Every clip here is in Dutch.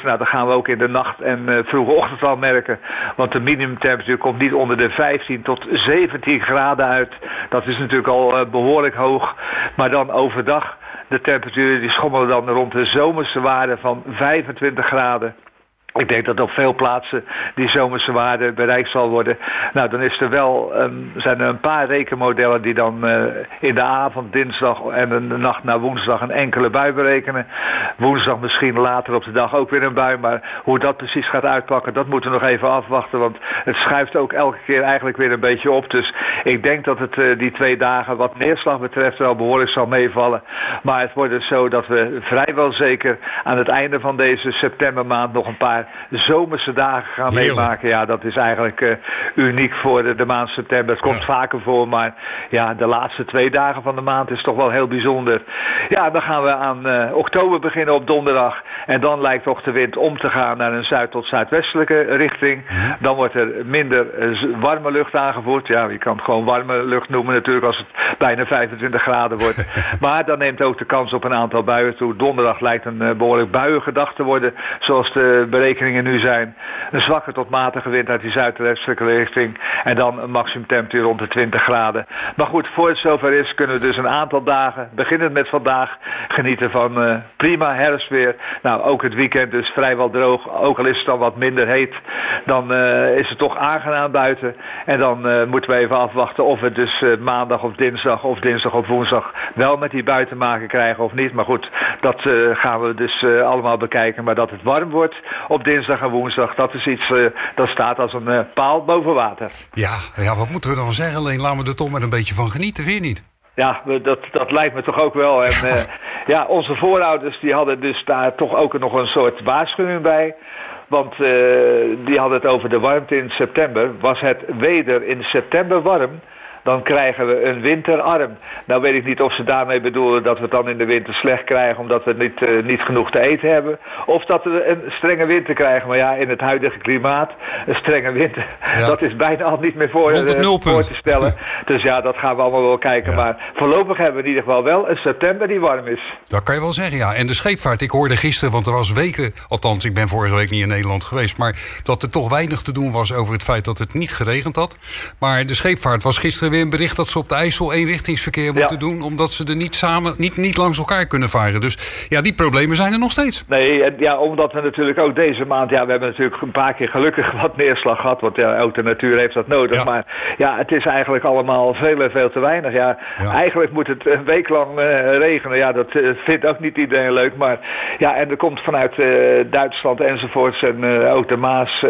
goed. Nou, dat gaan we ook in de nacht en vroege ochtend al merken. Want de minimumtemperatuur komt niet onder de 15 tot 17 graden uit. Dat is natuurlijk al behoorlijk hoog. Maar dan overdag, de temperaturen die schommelen dan rond de zomerse waarde van 25 graden. Ik denk dat op veel plaatsen die zomerse waarde bereikt zal worden. Nou, dan is er wel, zijn er een paar rekenmodellen die dan in de avond, dinsdag en de nacht naar woensdag een enkele bui berekenen. Woensdag misschien later op de dag ook weer een bui. Maar hoe dat precies gaat uitpakken, dat moeten we nog even afwachten. Want het schuift ook elke keer eigenlijk weer een beetje op. Dus ik denk dat het die 2 dagen wat neerslag betreft wel behoorlijk zal meevallen. Maar het wordt dus zo dat we vrijwel zeker aan het einde van deze septembermaand nog een paar zomerse dagen gaan meemaken. Ja, dat is eigenlijk uniek voor de maand september. Het komt vaker voor, maar ja, de laatste 2 dagen van de maand is toch wel heel bijzonder. Ja, dan gaan we aan oktober beginnen op donderdag. En dan lijkt toch de wind om te gaan naar een zuid- tot zuidwestelijke richting. Dan wordt er minder warme lucht aangevoerd. Ja, je kan het gewoon warme lucht noemen natuurlijk als het bijna 25 graden wordt. Maar dan neemt ook de kans op een aantal buien toe. Donderdag lijkt een behoorlijk buiige dag te worden, zoals de berekeningen nu zijn. Een zwakke tot matige wind uit die zuidwestelijke richting. En dan een maximumtemperatuur rond de 20 graden. Maar goed, voor het zover is, kunnen we dus een aantal dagen, beginnend met vandaag, genieten van prima herfstweer. Nou, ook het weekend dus vrijwel droog. Ook al is het dan wat minder heet, dan is het toch aangenaam buiten. En dan moeten we even afwachten of we dus maandag of dinsdag of woensdag wel met die buiten maken krijgen of niet. Maar goed, dat gaan we dus allemaal bekijken. Maar dat het warm wordt op dinsdag en woensdag, dat is iets dat staat als een paal boven water. Ja, wat moeten we dan zeggen? Alleen laten we er toch maar een beetje van genieten, vind je niet? Ja, dat lijkt me toch ook wel. En ja, onze voorouders die hadden dus daar toch ook nog een soort waarschuwing bij. Want die hadden het over de warmte in september. Was het weder in september warm, dan krijgen we een winterarm. Nou weet ik niet of ze daarmee bedoelen dat we het dan in de winter slecht krijgen omdat we niet genoeg te eten hebben. Of dat we een strenge winter krijgen. Maar ja, in het huidige klimaat, een strenge winter, dat is bijna al niet meer voor te stellen. Dus ja, dat gaan we allemaal wel kijken. Ja. Maar voorlopig hebben we in ieder geval wel een september die warm is. Dat kan je wel zeggen, ja. En de scheepvaart, ik hoorde gisteren, want er was weken, althans ik ben vorige week niet in Nederland geweest, maar dat er toch weinig te doen was over het feit dat het niet geregend had. Maar de scheepvaart was gisteren weer een bericht dat ze op de IJssel eenrichtingsverkeer moeten doen, omdat ze er niet langs elkaar kunnen varen. Dus ja, die problemen zijn er nog steeds. Nee, ja, omdat we natuurlijk ook deze maand, ja, we hebben natuurlijk een paar keer gelukkig wat neerslag gehad, want ja, ook de natuur heeft dat nodig. Ja. Maar ja, het is eigenlijk allemaal veel te weinig. Ja, eigenlijk moet het een week lang regenen. Ja, dat vindt ook niet iedereen leuk. Maar ja, en er komt vanuit Duitsland enzovoorts en ook de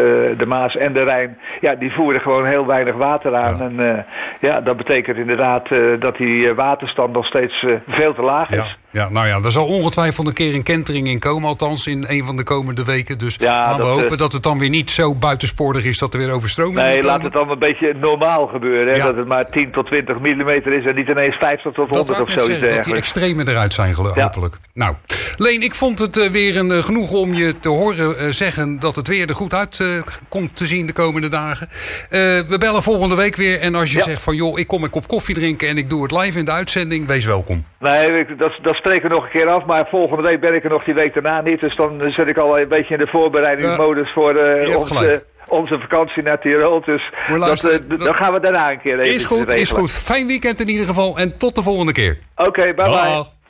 Maas en de Rijn, ja, die voeren gewoon heel weinig water aan. Ja. En ja, dat betekent inderdaad dat die waterstand nog steeds veel te laag is. Ja, nou ja, er zal ongetwijfeld een keer een kentering in komen, althans in een van de komende weken. Dus laten we hopen dat het dan weer niet zo buitensporig is dat er weer overstromingen komen. Nee, laat het dan een beetje normaal gebeuren. Hè? Ja. Dat het maar 10 tot 20 millimeter is en niet ineens 50 tot 100 of zoiets dergelijks. Dat die extremen eruit zijn, hopelijk. Nou, Leen, ik vond het weer een genoegen om je te horen zeggen dat het weer er goed uit komt te zien de komende dagen. We bellen volgende week weer en als je zegt van joh, ik kom een kop koffie drinken en ik doe het live in de uitzending, wees welkom. Nee, dat spreken we nog een keer af, maar volgende week ben ik er nog die week daarna niet. Dus dan zit ik al een beetje in de voorbereidingsmodus voor onze vakantie naar Tirol. Dus dan gaan we daarna een keer even Is goed. Fijn weekend in ieder geval en tot de volgende keer. Oké, bye bye.